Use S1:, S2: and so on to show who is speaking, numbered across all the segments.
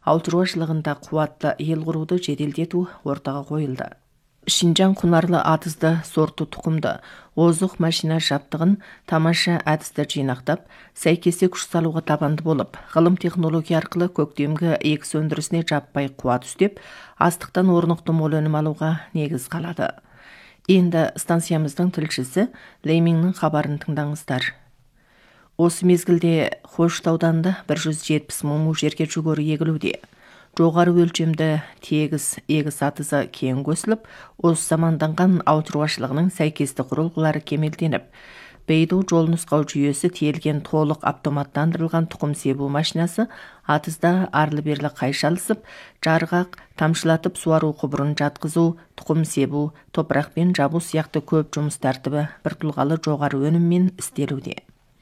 S1: ауыл шаруашылығында қуатты ел құруды жеделдету ортаға қойылды. Шинжаң құнарлы атызды сорту тұқымды озық машина жабдығын тамаша әдісті жинақтап, сәйкесе күш салуға табанды болып, ғылым технология арқылы көктемгі егіс өндірісіне жаппай қуат үстеп, астықтан орнықты мол өнім алуға негіз қалады. Енді станциямыздың тілшісі Лейминнің хабарын тыңдаңыздар. Осы мезгілде Хошут ауданында 170 мың жерге жүгері егілуде. Жоғары өлчемді тегіс егіс атызы кең көсіліп, осы заманданған ауыл шаруашылығының сәйкесті құрылғылары кемелденіп, Бейду жол нұсқау жүйесі тиелген толық автоматтандырылған тұқым себу машинасы атызда арлы-берлі қайшалысып, жарғақ, тамшылатып суару құбырын жатқызу, тұқым себу, топырақпен жабу сияқты көп жұмыс тәртібі бір тұлғалы жоғары өніммен істелуде.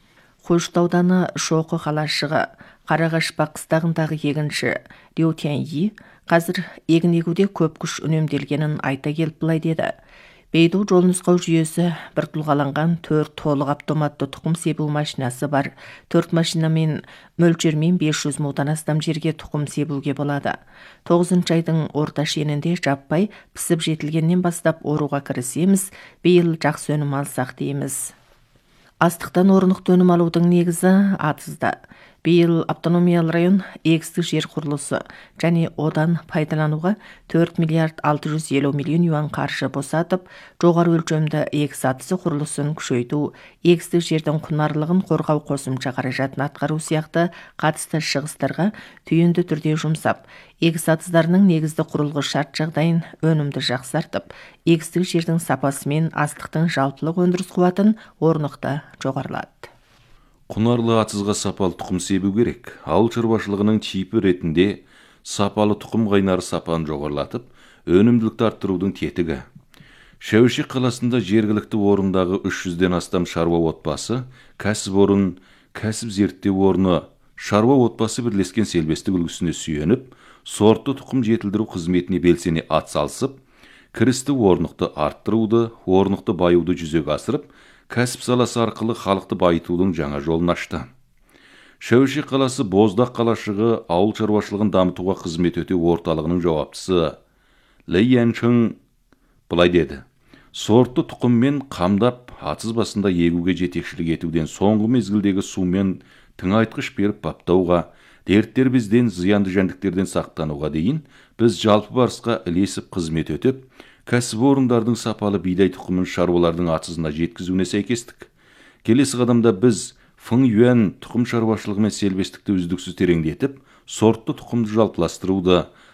S1: Хошут ауданы Шоқы қалашығы Қарағашпақ қыстағындағы егінші Лю Тяньи қазір егін егуде көп күш үнемделгенін айта келіп былай деді. Бейду жол нұсқау жүйесі бір тұлғаланған 4 толық автоматты тұқым себу машинасы бар. 4 машинамен мөлшермен 500 мудан астам жерге тұқым себуге болады. 9 айдың орта шенінде жаппай пісіп жетілгеннен бастап оруға кірісеміз, биыл жақсы өнім алсақ дейміз. Астықтан орнықты өнім алудың негізі атызда. Биыл автономиялы район егістік жер құрылысы және одан пайдалануға 4 миллиард 650 миллион юан қаржы босатып, жоғары өлчемді егіс атысы құрылысын күшейту, егістік жердің құнарлығын қорғау қосымша қаражатын атқару сияқты қатысты шығыстарға түйінді түрде жұмсап, егіс атыздарының негізді құрылғы шарт жағдайын өнімді жақсартып, егістік жердің сапасы мен астықтың жалпылық өндіріс қуатын орнықты жоғарылады.
S2: Құнарлы атызға сапалы тұқым себу керек. Ауыл шаруашылығының типі ретінде сапалы тұқым қайнары сапаны жоғарылатып, өнімділікті арттырудың тетігі. Шәуешек қаласында жергілікті орындағы 300-ден астам шаруа отбасы, кәсіпорын, кәсіп зерттеу орны, шаруа отбасы бірлескен селбестік үлгісіне сүйеніп, сортты тұқым жетілдіру қызметіне белсене атсалысып, кірісті орнықты арттыруды, орнықты баюды жүзеге асырып, кәсіп саласы арқылы халықты байытудың жаңа жолын ашты. Шәуешек қаласы Боздақ қалашығы ауыл шаруашылығын дамытуға қызмет өтеу орталығының жауаптысы Лей Янчың былай деді. Сортты тұқыммен қамдап, атыз басында егуге жетекшілік етуден соңғы мезгілдегі сумен тыңайтқыш беріп баптауға, дерттер бізден зиянды жәндіктерден сақтануға дейін біз жалпы барысқа ілесіп қызмет өтіп, кәсіпорындардың сапалы бидай тұқымын шаруалардың атызына жеткізуіне сәйкестік. Келесі қадамда біз Фың Юан тұқым шаруашылығы мен селбестікті үздіксіз тереңдетіп, сортты тұқымды жалпыластыруды,